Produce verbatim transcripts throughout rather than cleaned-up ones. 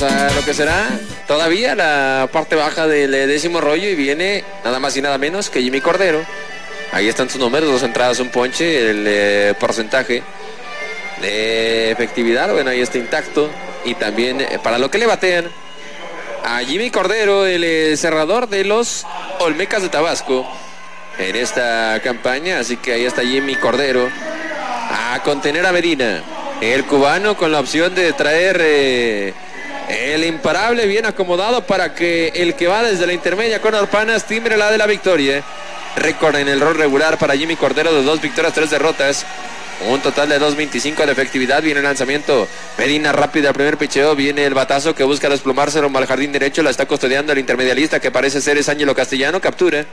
Vamos a lo que será todavía la parte baja del décimo rollo y viene nada más y nada menos que Jimmy Cordero. Ahí están sus números, dos entradas, un ponche, el eh, porcentaje de efectividad, bueno, ahí está intacto. Y también eh, para lo que le batean a Jimmy Cordero, el eh, cerrador de los Olmecas de Tabasco en esta campaña. Así que ahí está Jimmy Cordero a contener a Medina, el cubano, con la opción de traer eh, el imparable bien acomodado para que el que va desde la intermedia con Arpanas timbre la de la victoria. Récord en el rol regular para Jimmy Cordero de dos victorias, tres derrotas. Un total de dos veinticinco de efectividad. Viene el lanzamiento. Medina rápido al primer picheo. Viene el batazo que busca desplomarse rumbo al jardín derecho. La está custodiando el intermedialista, que parece ser es Ángelo Castellano. Captura.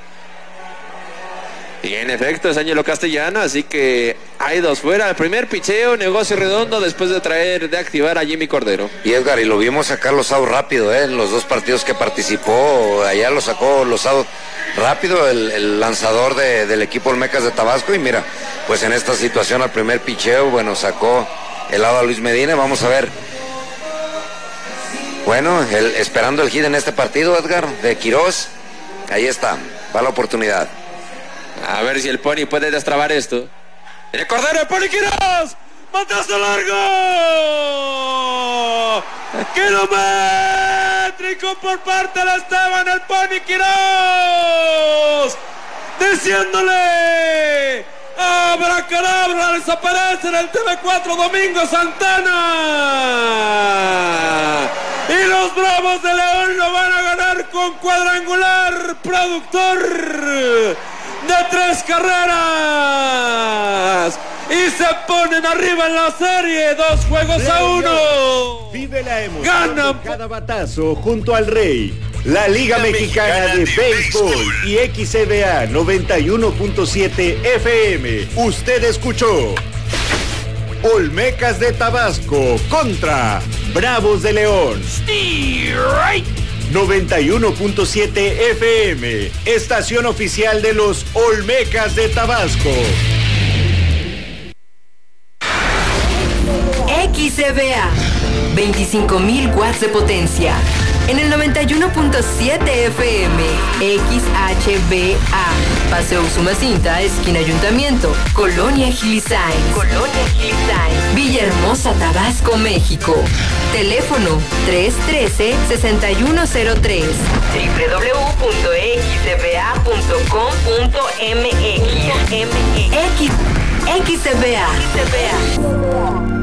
Y en efecto es Ángelo Castellano. Así que hay dos fuera. El primer picheo, negocio redondo después de traer, de activar a Jimmy Cordero. Y Edgar, y lo vimos sacar los outs rápido, ¿eh? En los dos partidos que participó. Allá lo sacó los outs rápido el, el lanzador de, del equipo Olmecas de Tabasco. Y mira, pues en esta situación al primer picheo, bueno, sacó el lado a Luis Medina. Vamos a ver. Bueno, el, esperando el hit en este partido, Edgar, de Quirós. Ahí está, va la oportunidad. A ver si el Pony puede destrabar esto. El Cordero, el Pony Quirós. ¡Matazo largo! ¡Kilométrico por parte de Esteban, el Pony Quirós! Diciéndole: ¡abracadabra! Desaparece en el T V cuatro Domingo Santana. Y los Bravos de León lo van a ganar con cuadrangular productor de tres carreras. Y se ponen arriba en la serie, dos juegos a uno. Vive la emoción Gana de cada batazo junto al Rey. La Liga Mexicana de Béisbol y X C B A noventa y uno punto siete F M. Usted escuchó Olmecas de Tabasco contra Bravos de León. noventa y uno punto siete F M, estación oficial de los Olmecas de Tabasco. X C B A, veinticinco mil watts de potencia. En el noventa y uno punto siete F M, X H B A, Paseo Usumacinta, esquina Ayuntamiento, Colonia Hillside, Colonia Hillside, Villahermosa, Tabasco, México. Teléfono tres uno tres, seis uno cero tres, doble u doble u doble u punto x c b a punto com punto m x. X, X C B A.